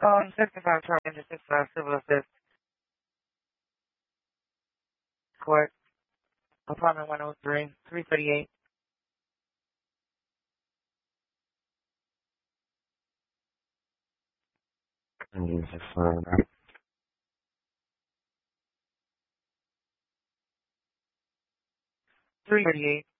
65 Charlie, 65 Civil Assist Court, Apartment 103, 338. Yes, sir. 338.